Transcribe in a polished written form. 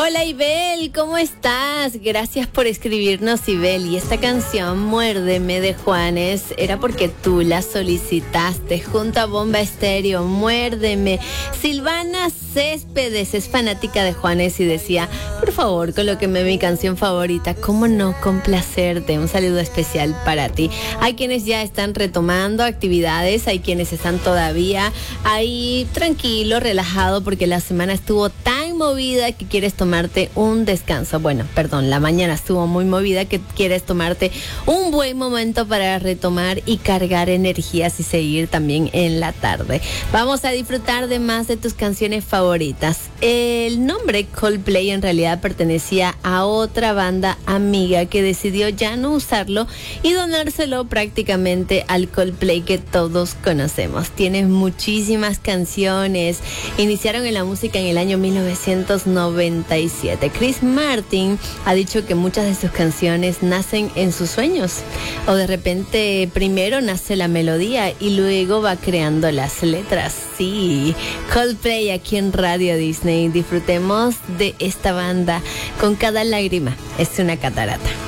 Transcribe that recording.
Hola Ibel, ¿cómo estás? Gracias por escribirnos, Ibel. Y esta canción, Muérdeme de Juanes, era porque tú la solicitaste junto a Bomba Estéreo. Muérdeme. Silvana Céspedes es fanática de Juanes y decía, por favor, colóqueme mi canción favorita. ¿Cómo no complacerte? Un saludo especial para ti. Hay quienes ya están retomando actividades, hay quienes están todavía ahí tranquilo, relajado, porque la semana estuvo tan movida que quieres tomarte un descanso. Bueno, perdón, la mañana estuvo muy movida que quieres tomarte un buen momento para retomar y cargar energías y seguir también en la tarde. Vamos a disfrutar de más de tus canciones favoritas. El nombre Coldplay en realidad pertenecía a otra banda amiga que decidió ya no usarlo y donárselo prácticamente al Coldplay que todos conocemos. Tienes muchísimas canciones. Iniciaron en la música en el año 1997. Chris Martin ha dicho que muchas de sus canciones nacen en sus sueños, o de repente primero nace la melodía y luego va creando las letras. Sí, Coldplay aquí en Radio Disney. Disfrutemos de esta banda. Con cada lágrima es una catarata.